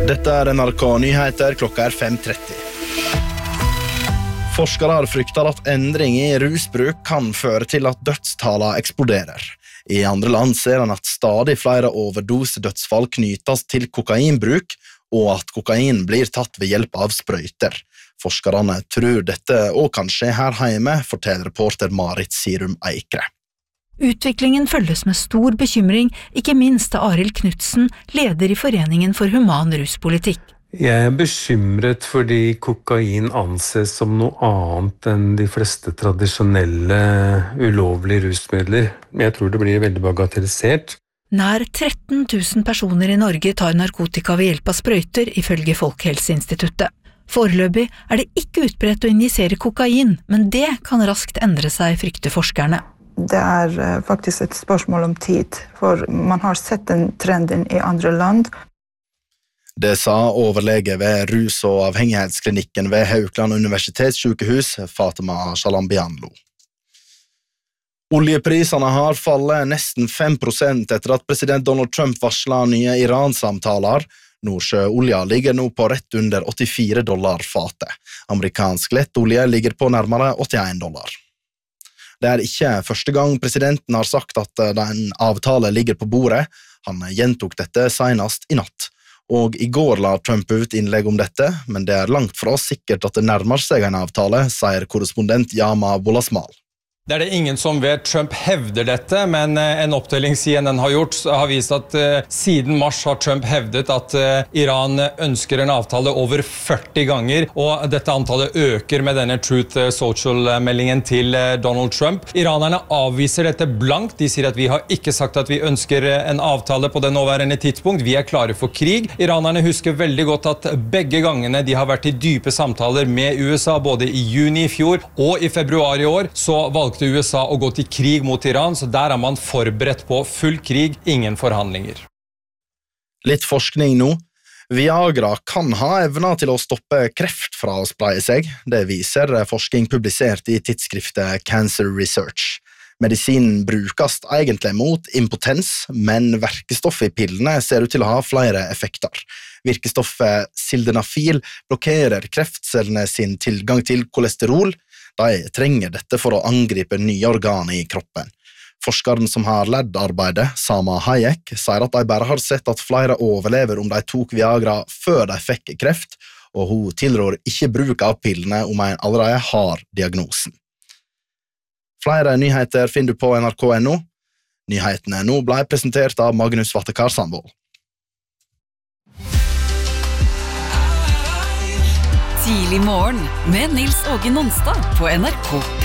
Dette NRK Nyheter, klokka 5:30. Forskere frykter at endring i rusbruk kan føre til at dødstallene eksploderer. I andre land ser han at stadig flere overdosedødsfall knyttes til kokainbruk, og at kokain blir tatt ved hjelp av sprøyter. Forskerne tror dette og kan skje her hjemme, forteller reporter Marit Sirum Eikre. Utviklingen følges med stor bekymring, ikke minst av Arild Knudsen, leder i Foreningen for human ruspolitikk. Jeg bekymret fordi kokain anses som noe annet enn de fleste tradisjonelle ulovlige rusmidler. Jeg tror det blir veldig bagatellisert. Nær 13 000 personer i Norge tar narkotika ved hjelp av sprøyter, ifølge Folkehelseinstituttet. Foreløpig det ikke utbredt å injisere kokain, men det kan raskt endre seg, frykter forskerne. Det faktisk et spørsmål om tid, for man har sett den trenden i andre land. Det sa overlege ved rus- og avhengighetsklinikken ved Haukeland universitetssykehus, Fatima Shalambianlo. Oljeprisene har fallet nesten 5% etter at president Donald Trump varslet nye Iran-samtaler. Nordsjøolja ligger nå på rett under $84 fatet. Amerikansk lettolje ligger på nærmere $81. Det ikke første gang presidenten har sagt at en avtale ligger på bordet. Han gjentok dette senest i natt. Og i går la Trump ut innlegg om dette, men det langt fra sikkert at det nærmer seg en avtale, sier korrespondent Yama Bolasmal. Det det ingen som vet. Trump hevder dette, men en opptelling CNN har gjort har vist at siden mars har Trump hevdet at Iran ønsker en avtale over 40 ganger, og dette antallet øker med denne Truth Social-meldingen til Donald Trump. Iranerne avviser dette blankt. De sier at vi har ikke sagt at vi ønsker en avtale på det nåværende tidspunkt. Vi klare for krig. Iranerne husker veldig godt at begge gangene de har vært i dype samtaler med USA, både i juni i fjor og i februar i år, så valgte USA å gå til krig mot Iran, så der man forberedt på full krig, ingen forhandlinger. Litt forskning nå. Viagra kan ha evner til å stoppe kreft fra å spreie seg. Det viser forskning publisert i tidsskriftet Cancer Research. Medisinen brukes egentlig mot impotens, men verkestoffet i pillene ser ut til å ha flere effekter. Virkestoffet sildenafil blokkerer kreftcellene sin tilgang til kolesterol. De trenger dette for å angripe nye organer i kroppen. Forskeren som har ledd arbeidet, Sama Hayek, sier at de bare har sett at flere overlever om de tok Viagra før de fikk kreft, og hun tilrår ikke bruk av pillene om en allerede har diagnosen. Flere nyheter finner du på nrk.no. Nyhetene nå ble presentert av Magnus Vattekar Sandvold. Tidlig morgen med Nils Åge Nonstad på NRK.